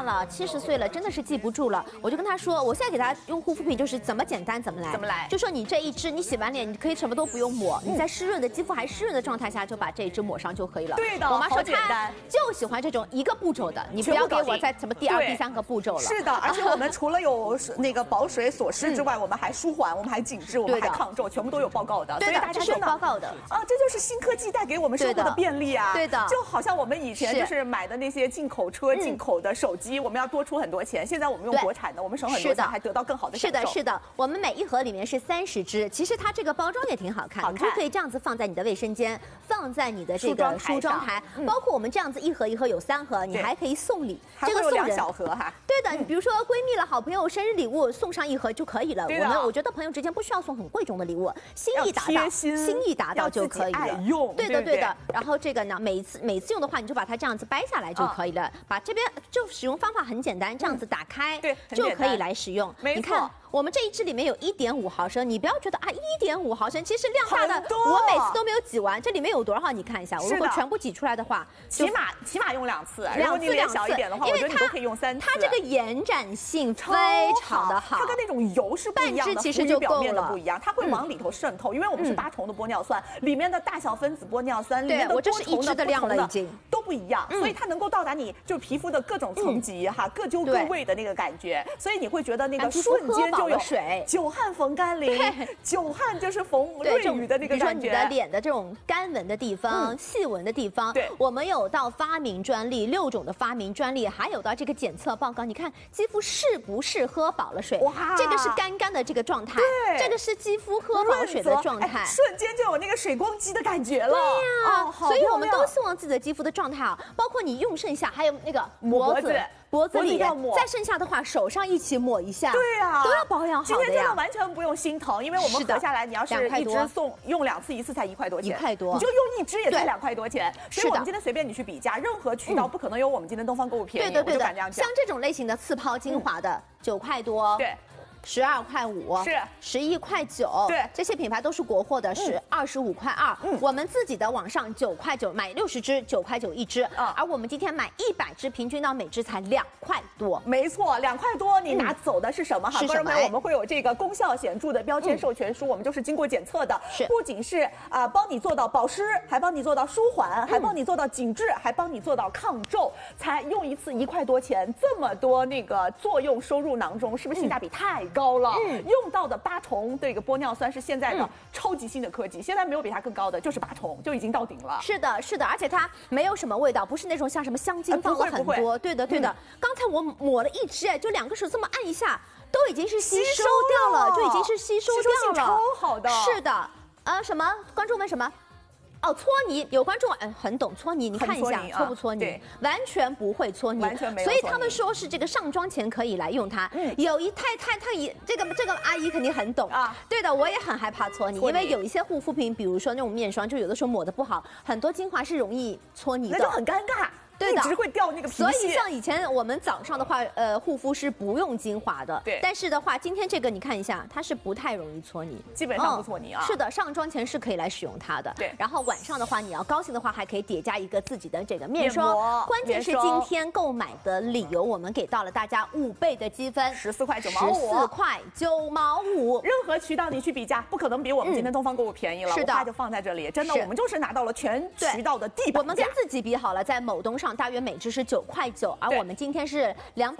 了，70岁了，真的是记不住了。我就跟他说，我现在给他用护肤品就是怎么简单怎么来， 怎么来？ 就说你这一支，你洗完脸你可以什么都不用抹，你在湿润的肌肤还湿润的状态下就把这一支抹上就可以了。 对的， 我妈说好简单， 就喜欢这种一个步骤的，你不要给我再什么第2、第3个步骤了。 是的，而且我们除了有那个保水锁湿之外，我们还舒缓，我们还紧致，我们还抗皱，全部都有报告的。 对的，这是有报告的啊，这就是新科技带给我们生活的便利啊。 对的， 就好像我们以前就是买的那些进口车、进口的手机，我们要多出很多钱，现在我们用国产的，我们省很多钱，还得到更好的享受。 是的，是的，我们每一盒里面是30支，其实它这个包装也挺好看，你就可以这样子放在你的卫生间，放在你的这个梳妆台，包括我们这样子一盒一盒有3盒，你还可以送礼， 这个送人2小盒哈。 对的，你比如说闺蜜了、好朋友生日礼物送上1盒就可以了。我觉得朋友之间不需要送很贵重的礼物，心意达到就可以了。对的，对的。然后这个呢，每次用的话，你就把它这样子掰下来就可以了。把这边就使用方法很简单，这样子打开，就可以来使用。你看。我们这一支里面有1.5毫升，你不要觉得啊，1.5毫升，其实量大的我每次都没有挤完。这里面有多少？你看一下，我如果全部挤出来的话， 起码用2次。如果你脸小一点的话，我觉得你都可以用3次。 它这个延展性非常的好， 它跟那种油是不一样的， 半支其实就表面的不一样，它会往里头渗透，因为我们是8重的玻尿酸，里面的大小分子玻尿酸，里面的多重的、 量了已经都不一样，所以它能够到达你就皮肤的各种层级哈，各就各位的那个感觉，所以你会觉得那个瞬间就有水。 久旱逢甘霖，久旱就是逢瑞雨的那个感觉。 比如说你的脸的这种干纹的地方、细纹的地方， 对， 我们有到发明专利6种的发明专利，还有到这个检测报告。你看肌肤是不是喝饱了水？哇，这个是干的这个状态， 对， 这个是肌肤喝饱水的状态， 瞬间就有那个水光肌的感觉了。 对呀，所以我们都希望自己的肌肤的状态好，包括你用剩下，还有那个脖子里要抹，再剩下的话手上一起抹一下。 对呀， 都要保养好的呀。 今天真的完全不用心疼，因为我们合下来，你要是一支用2次，1次才1块多钱，1块多，你就用1支也才2块多钱。所以我们今天随便你去比价，任何渠道不可能有我们今天东方购物便宜。 对的， 像这种类型的次抛精华的9块多， 对。 12块5，是11块9， 对， 这些品牌都是国货的，是25块2。我们自己的网上9块9买60支，9块9一支，而我们今天买100支，平均到每支才2块多。 没错，2块多，你拿走的是什么？哈，观众朋友，我们会有这个功效显著的标签授权书，我们就是经过检测的，不仅是帮你做到保湿，还帮你做到舒缓，还帮你做到紧致，还帮你做到抗皱，才用1次1块多钱，这么多那个作用收入囊中，是不是性价比太高了？用到的8重这个玻尿酸是现在的超级新的科技，现在没有比它更高的，就是8重就已经到顶了。 是的，是的，而且它没有什么味道，不是那种像什么香精放了很多。对的，对的。刚才我抹了1支，就2个手这么按一下，都已经是吸收掉了，就已经是吸收掉了， 超好的。 是的，什么？观众问什么？哦，搓泥，有观众很懂搓泥，你看一下搓不搓泥？完全不会搓泥， 完全没有。 所以他们说是这个上妆前可以来用它。有一太这个阿姨肯定很懂啊。对的，我也很害怕搓泥，因为有一些护肤品，比如说那种面霜，就有的时候抹的不好，很多精华是容易搓泥的， 那就很尴尬。 对的， 一直会掉那个皮屑。 所以像以前我们早上的话，护肤是不用精华的。 对。 但是的话，今天这个你看一下，它是不太容易搓泥， 基本上不搓泥啊。 是的，上妆前是可以来使用它的。 对。 然后晚上的话，你要高兴的话，还可以叠加一个自己的这个面霜。关键是今天购买的理由，我们给到了大家5倍的积分 ，14块9毛5。 14块9毛5。 任何渠道你去比价，不可能比我们今天东方购物便宜了。 是的。 我就放在这里，真的，我们就是拿到了全渠道的地板价。 我们跟自己比好了，在某东上大约每支是9块9，而我们今天是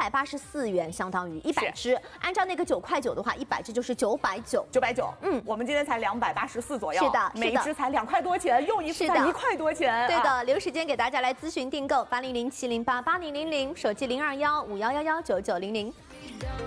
284元，相当于100支。按照那个9块9的话，100支就是990。 990，我们今天才284左右。 是的， 每一支才2块多钱，用1次才1块多钱。 对的，留时间给大家来咨询订购，8007088000，手机02151119900。